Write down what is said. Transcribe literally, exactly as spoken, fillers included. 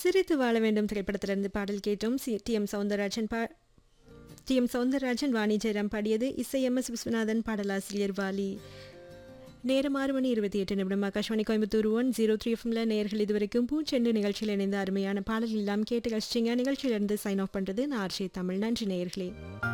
சிரித்து வாழ வேண்டும் திரைப்படத்திலிருந்து பாடல் கேட்டோம். சி டி எம் சௌந்தரராஜன் பா டி எம் சௌந்தரராஜன் வாணி ஜெயராம் பாடியது. இசை எம் எஸ் விஸ்வநாதன், பாடலாசிரியர் வாலி. நேரம் ஆறு மணி இருபத்தி எட்டு நிமிடம். Akashvani Coimbatore one zero three எஃப்எம்ல நேர்கள் இதுவரைக்கும் பூச்செண்டு நிகழ்ச்சியில் இணைந்த அருமையான பாடல்கள் எல்லாம் கேட்டு கழிச்சிங்க. நிகழ்ச்சியிலிருந்து சைன் ஆஃப் பண்ணுறது நான் ஆர்ஜே தமிழ். நன்றி நேயர்களே.